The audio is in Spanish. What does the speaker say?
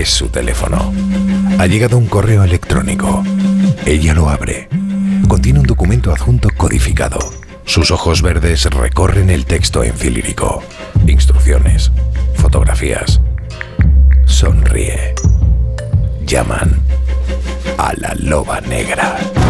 Es su teléfono. Ha llegado un correo electrónico. Ella lo abre. Contiene un documento adjunto codificado. Sus ojos verdes recorren el texto en cilírico. Instrucciones. Fotografías. Sonríe. Llaman a la loba negra.